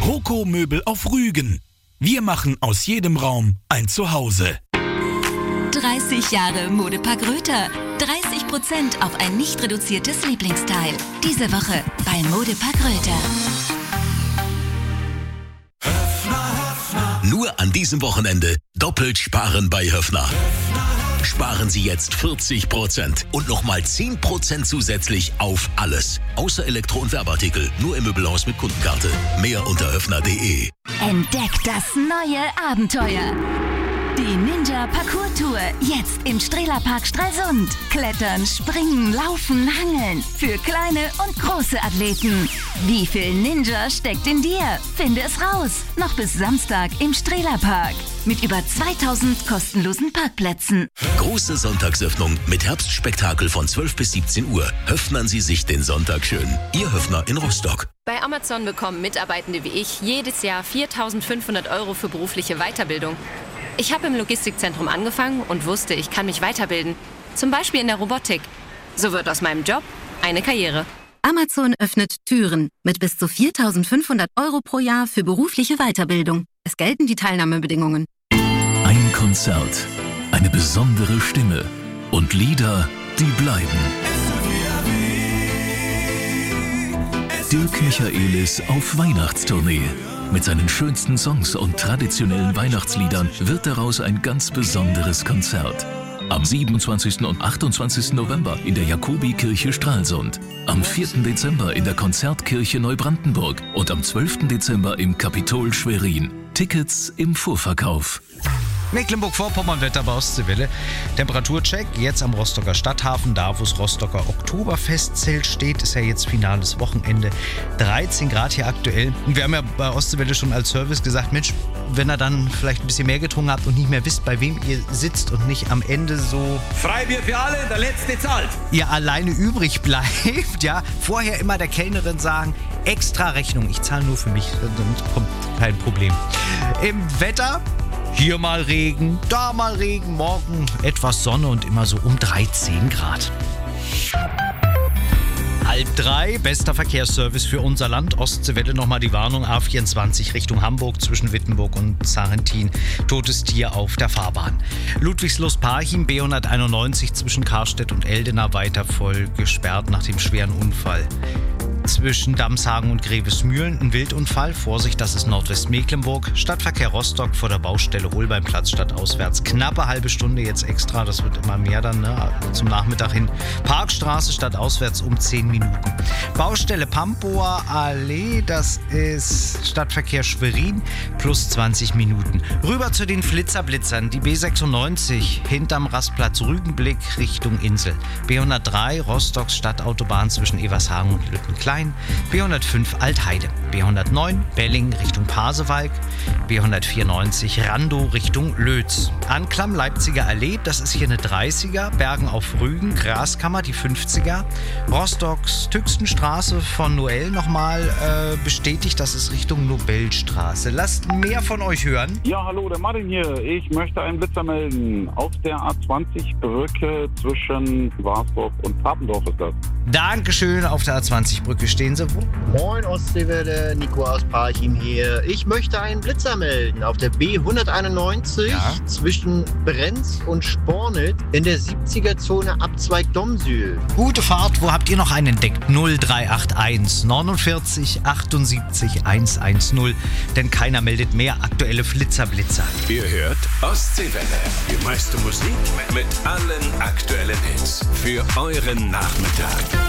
Roco Möbel auf Rügen. Wir machen aus jedem Raum ein Zuhause. 30 Jahre Modepark Röther. 30% auf ein nicht reduziertes Lieblingsteil. Diese Woche bei Modepark Röther. Nur an diesem Wochenende doppelt sparen bei Höffner. Sparen Sie jetzt 40% und nochmal 10% zusätzlich auf alles. Außer Elektro- und Werbeartikel. Nur im Möbelhaus mit Kundenkarte. Mehr unter höffner.de. Entdeckt das neue Abenteuer. Die Ninja Parkour Tour, jetzt im Strehlerpark Stralsund. Klettern, springen, laufen, hangeln. Für kleine und große Athleten. Wie viel Ninja steckt in dir? Finde es raus. Noch bis Samstag im Strehlerpark. Mit über 2000 kostenlosen Parkplätzen. Große Sonntagsöffnung mit Herbstspektakel von 12 bis 17 Uhr. Höffnern Sie sich den Sonntag schön. Ihr Höffner in Rostock. Bei Amazon bekommen Mitarbeitende wie ich jedes Jahr 4.500 € für berufliche Weiterbildung. Ich habe im Logistikzentrum angefangen und wusste, ich kann mich weiterbilden. Zum Beispiel in der Robotik. So wird aus meinem Job eine Karriere. Amazon öffnet Türen mit bis zu 4.500 € pro Jahr für berufliche Weiterbildung. Es gelten die Teilnahmebedingungen. Ein Konzert, eine besondere Stimme und Lieder, die bleiben. Dirk Michaelis auf Weihnachtstournee. Mit seinen schönsten Songs und traditionellen Weihnachtsliedern wird daraus ein ganz besonderes Konzert. Am 27. und 28. November in der Jakobikirche Stralsund. Am 4. Dezember in der Konzertkirche Neubrandenburg und am 12. Dezember im Kapitol Schwerin. Tickets im Vorverkauf. Mecklenburg-Vorpommern, Wetter bei Ostseewelle. Temperaturcheck jetzt am Rostocker Stadthafen, da wo das Rostocker Oktoberfestzelt steht, ist ja jetzt finales Wochenende. 13 Grad hier aktuell. Und wir haben ja bei Ostseewelle schon als Service gesagt, Mensch, wenn ihr dann vielleicht ein bisschen mehr getrunken habt und nicht mehr wisst, bei wem ihr sitzt und nicht am Ende so Freibier für alle, der Letzte zahlt. Ihr alleine übrig bleibt, ja, vorher immer der Kellnerin sagen, extra Rechnung, ich zahle nur für mich, dann kommt kein Problem. Im Wetter, hier mal Regen, da mal Regen, morgen etwas Sonne und immer so um 13 Grad. 2:30, bester Verkehrsservice für unser Land. Ostseewelle nochmal die Warnung, A24 Richtung Hamburg zwischen Wittenburg und Sarrentin. Totes Tier auf der Fahrbahn. Ludwigslust-Parchim, B191 zwischen Karstedt und Eldena weiter voll gesperrt nach dem schweren Unfall. Zwischen Damshagen und Grevesmühlen ein Wildunfall. Vorsicht, das ist Nordwestmecklenburg. Stadtverkehr Rostock vor der Baustelle Holbeinplatz stadtauswärts. Knappe halbe Stunde jetzt extra, das wird immer mehr dann, ne? Zum Nachmittag hin. Parkstraße stadtauswärts um 10 Minuten. Baustelle Pampower Allee, das ist Stadtverkehr Schwerin, plus 20 Minuten. Rüber zu den Flitzerblitzern. Die B96 hinterm Rastplatz Rügenblick Richtung Insel. B103 Rostocks Stadtautobahn zwischen Evershagen und Lüttenklein. B105 Altheide, B109 Belling Richtung Pasewalk, B194 Randow Richtung Lötz. Anklam Leipziger Allee, das ist hier eine 30er, Bergen auf Rügen, Graskammer die 50er, Rostocks Tüxtenstraße von Noel nochmal bestätigt, das ist Richtung Nobelstraße. Lasst mehr von euch hören. Ja, hallo, der Martin hier. Ich möchte einen Blitzer melden. Auf der A20 Brücke zwischen Warsdorf und Papendorf ist das. Dankeschön, auf der A20 Brücke stehen sie. Moin Ostseewelle, Nico aus Parchim hier. Ich möchte einen Blitzer melden auf der B191 zwischen Brenz und Spornitz in der 70er-Zone Abzweig Domsühl. Gute Fahrt, wo habt ihr noch einen entdeckt? 0381 49 78 110, denn keiner meldet mehr aktuelle Flitzer-Blitzer. Ihr hört Ostseewelle, die meiste Musik mit allen aktuellen Hits für euren Nachmittag.